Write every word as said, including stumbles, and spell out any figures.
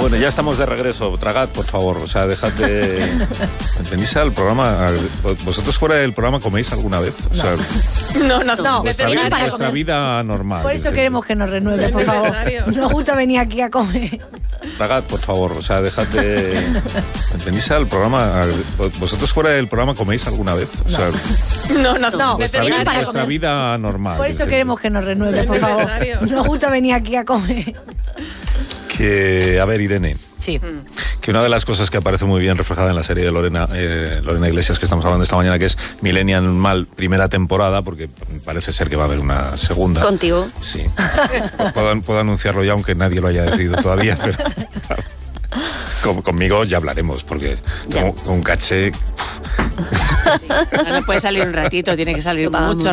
Bueno, ya estamos de regreso. Tragad, por favor. O sea, dejad de... ¿Venís al programa? ¿Vosotros fuera del programa coméis alguna vez? O sea, no, no, no. Vuestra, vida, vuestra vida normal. Por eso queremos que nos renueve, por favor. Nos gusta venir aquí a comer. Tragad, por favor. O sea, dejad de... ¿Venís al programa? ¿Vosotros fuera del programa coméis alguna vez? O sea, no, no, no. Vuestra, vida, vuestra vida normal. Por eso queremos que nos renueve, por favor. Nos gusta venir aquí a comer. Que, a ver, Irene. Sí. Que una de las cosas que aparece muy bien reflejada en la serie de Lorena, eh, Lorena Iglesias, que estamos hablando esta mañana, que es Millennial Mal, primera temporada, porque parece ser que va a haber una segunda. ¿Contigo? Sí. Puedo, puedo anunciarlo ya, aunque nadie lo haya decidido todavía, pero claro, con, conmigo ya hablaremos, porque tengo un caché... No puede salir un ratito, tiene que salir mucho